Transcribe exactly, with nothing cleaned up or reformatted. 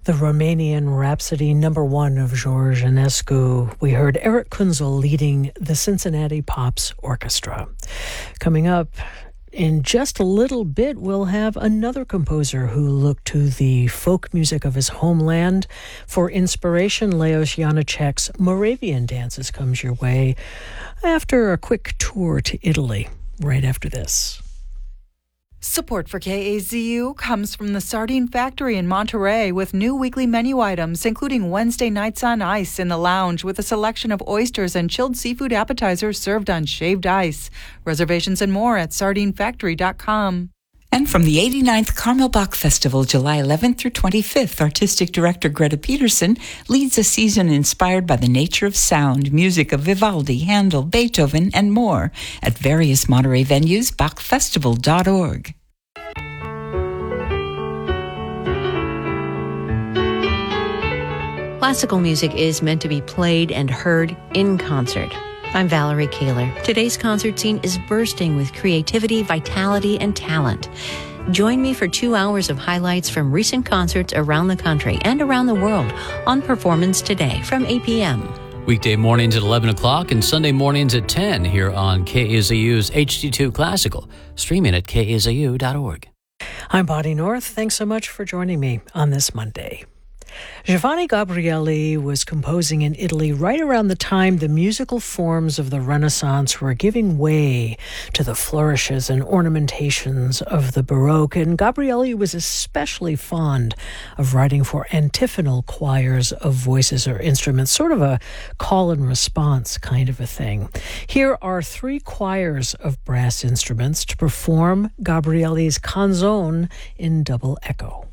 The Romanian Rhapsody number one of George Enescu. We heard Eric Kunzel leading the Cincinnati Pops Orchestra. Coming up in just a little bit, we'll have another composer who looked to the folk music of his homeland for inspiration. Leos Janáček's Moravian Dances comes your way after a quick tour to Italy, right after this. Support for K A Z U comes from the Sardine Factory in Monterey with new weekly menu items, including Wednesday nights on ice in the lounge with a selection of oysters and chilled seafood appetizers served on shaved ice. Reservations and more at sardine factory dot com. And from the eighty-ninth Carmel Bach Festival, July eleventh through twenty-fifth, Artistic Director Greta Peterson leads a season inspired by the nature of sound, music of Vivaldi, Handel, Beethoven, and more at various Monterey venues, bach festival dot org. Classical music is meant to be played and heard in concert. I'm Valerie Kaler. Today's concert scene is bursting with creativity, vitality, and talent. Join me for two hours of highlights from recent concerts around the country and around the world on Performance Today from eight p.m. Weekday mornings at eleven o'clock and Sunday mornings at ten here on K A Z U's H D two Classical, streaming at K A Z U dot org. I'm Bonnie North. Thanks so much for joining me on this Monday. Giovanni Gabrieli was composing in Italy right around the time the musical forms of the Renaissance were giving way to the flourishes and ornamentations of the Baroque, and Gabrieli was especially fond of writing for antiphonal choirs of voices or instruments, sort of a call and response kind of a thing. Here are three choirs of brass instruments to perform Gabrieli's canzone in double echo.